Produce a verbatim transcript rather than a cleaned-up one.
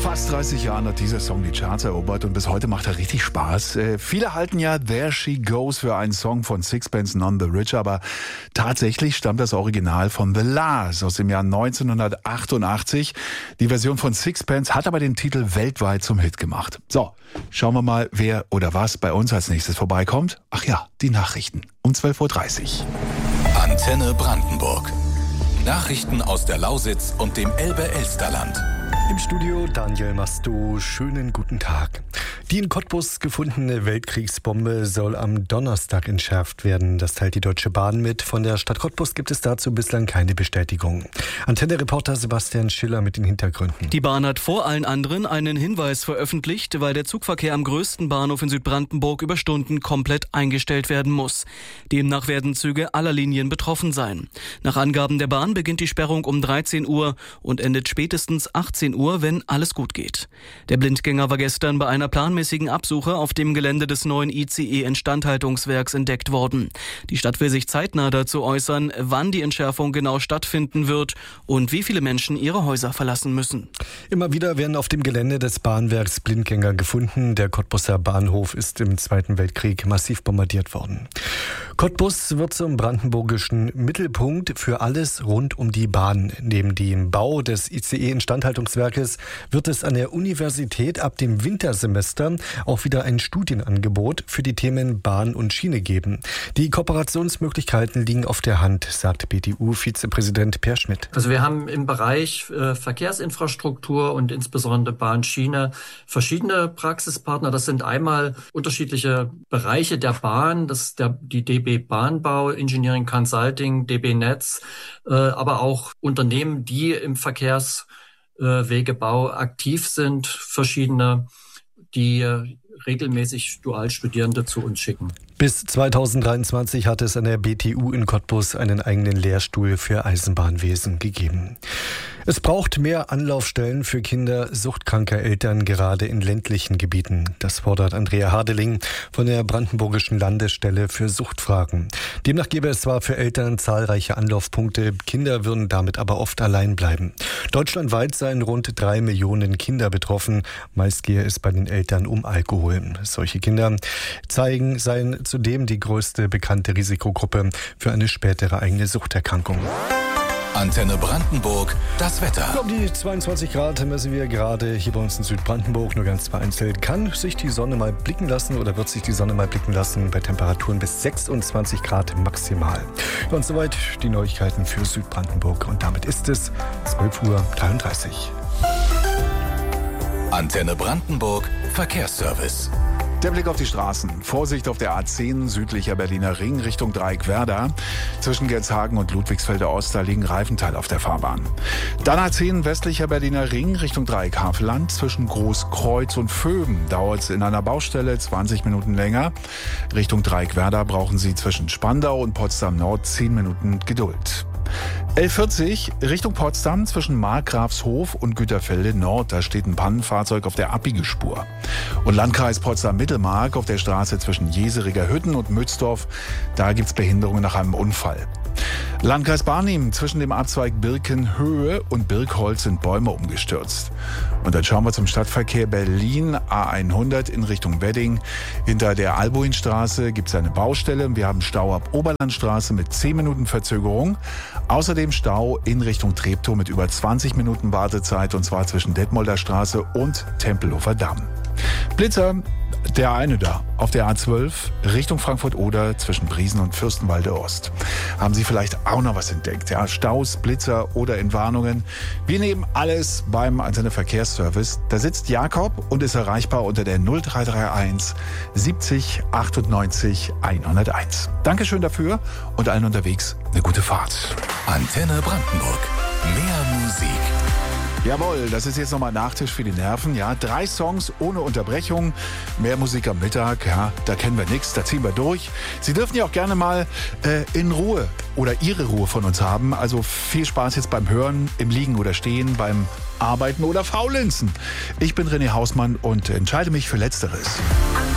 Fast dreißig Jahren hat dieser Song die Charts erobert und bis heute macht er richtig Spaß. Äh, viele halten ja There She Goes für einen Song von Sixpence None the Richer, aber tatsächlich stammt das Original von The La's aus dem Jahr neunzehnhundertachtundachtzig. Die Version von Sixpence hat aber den Titel weltweit zum Hit gemacht. So, schauen wir mal, wer oder was bei uns als nächstes vorbeikommt. Ach ja, die Nachrichten um zwölf Uhr dreißig. Antenne Brandenburg. Nachrichten aus der Lausitz und dem Elbe-Elsterland. Im Studio Daniel Masto, schönen guten Tag. Die in Cottbus gefundene Weltkriegsbombe soll am Donnerstag entschärft werden. Das teilt die Deutsche Bahn mit. Von der Stadt Cottbus gibt es dazu bislang keine Bestätigung. Antenne-Reporter Sebastian Schiller mit den Hintergründen. Die Bahn hat vor allen anderen einen Hinweis veröffentlicht, weil der Zugverkehr am größten Bahnhof in Südbrandenburg über Stunden komplett eingestellt werden muss. Demnach werden Züge aller Linien betroffen sein. Nach Angaben der Bahn beginnt die Sperrung um dreizehn Uhr und endet spätestens achtzehn Uhr, wenn alles gut geht. Der Blindgänger war gestern bei einer planmäßigen Absuche auf dem Gelände des neuen I C E-Instandhaltungswerks entdeckt worden. Die Stadt will sich zeitnah dazu äußern, wann die Entschärfung genau stattfinden wird und wie viele Menschen ihre Häuser verlassen müssen. Immer wieder werden auf dem Gelände des Bahnwerks Blindgänger gefunden. Der Cottbuser Bahnhof ist im Zweiten Weltkrieg massiv bombardiert worden. Cottbus wird zum brandenburgischen Mittelpunkt für alles rund um die Bahn. Neben dem Bau des I C E-Instandhaltungswerkes wird es an der Universität ab dem Wintersemester auch wieder ein Studienangebot für die Themen Bahn und Schiene geben. Die Kooperationsmöglichkeiten liegen auf der Hand, sagt B D U-Vizepräsident Per Schmidt. Also wir haben im Bereich äh, Verkehrsinfrastruktur und insbesondere Bahn-Schiene verschiedene Praxispartner. Das sind einmal unterschiedliche Bereiche der Bahn, das ist der, die D B Bahnbau, Engineering Consulting, D B Netz, äh, aber auch Unternehmen, die im Verkehrswegebau aktiv sind, verschiedene, die regelmäßig Dualstudierende zu uns schicken. Bis zweitausenddreiundzwanzig hat es an der B T U in Cottbus einen eigenen Lehrstuhl für Eisenbahnwesen gegeben. Es braucht mehr Anlaufstellen für Kinder suchtkranker Eltern, gerade in ländlichen Gebieten. Das fordert Andrea Hardeling von der Brandenburgischen Landesstelle für Suchtfragen. Demnach gäbe es zwar für Eltern zahlreiche Anlaufpunkte, Kinder würden damit aber oft allein bleiben. Deutschlandweit seien rund drei Millionen Kinder betroffen. Meist gehe es bei den Eltern um Alkohol. Solche Kinder zeigen, seien zudem die größte bekannte Risikogruppe für eine spätere eigene Suchterkrankung. Antenne Brandenburg, das Wetter. Um die zweiundzwanzig Grad messen wir gerade hier bei uns in Südbrandenburg, nur ganz vereinzelt. Kann sich die Sonne mal blicken lassen oder wird sich die Sonne mal blicken lassen bei Temperaturen bis sechsundzwanzig Grad maximal. Und soweit die Neuigkeiten für Südbrandenburg. Und damit ist es zwölf Uhr dreiunddreißig. Antenne Brandenburg, Verkehrsservice. Der Blick auf die Straßen. Vorsicht auf der A zehn südlicher Berliner Ring Richtung Dreieck-Werder. Zwischen Gerzhagen und Ludwigsfelder Ost, da liegen Reifenteile auf der Fahrbahn. Dann A zehn westlicher Berliner Ring Richtung Dreieck-Havelland. Zwischen Großkreuz und Vöben dauert es in einer Baustelle zwanzig Minuten länger. Richtung Dreieck-Werder brauchen Sie zwischen Spandau und Potsdam Nord zehn Minuten Geduld. L vierzig Richtung Potsdam zwischen Markgrafshof und Güterfelde Nord. Da steht ein Pannenfahrzeug auf der Abbiegespur. Und Landkreis Potsdam-Mittelmark auf der Straße zwischen Jeseriger Hütten und Mützdorf. Da gibt's Behinderungen nach einem Unfall. Landkreis Barnim zwischen dem Abzweig Birkenhöhe und Birkholz sind Bäume umgestürzt. Und dann schauen wir zum Stadtverkehr Berlin A hundert in Richtung Wedding. Hinter der Albuinstraße gibt es eine Baustelle. Wir haben Stau ab Oberlandstraße mit zehn Minuten Verzögerung. Außerdem Stau in Richtung Treptow mit über zwanzig Minuten Wartezeit, und zwar zwischen Detmolder Straße und Tempelhofer Damm. Blitzer, der eine da, auf der A zwölf Richtung Frankfurt-Oder zwischen Briesen und Fürstenwalde Ost. Haben Sie vielleicht auch noch was entdeckt? Ja, Staus, Blitzer oder Entwarnungen? Wir nehmen alles beim Antenne Verkehrsservice. Da sitzt Jakob und ist erreichbar unter der null drei drei eins siebzig achtundneunzig hunderteins. Dankeschön dafür und allen unterwegs eine gute Fahrt. Antenne Brandenburg. Mehr Musik. Jawohl, das ist jetzt nochmal Nachtisch für die Nerven. Ja, drei Songs ohne Unterbrechung, mehr Musik am Mittag. Ja, da kennen wir nichts, da ziehen wir durch. Sie dürfen ja auch gerne mal äh, in Ruhe oder Ihre Ruhe von uns haben. Also viel Spaß jetzt beim Hören, im Liegen oder Stehen, beim Arbeiten oder Faulenzen. Ich bin René Hausmann und entscheide mich für Letzteres.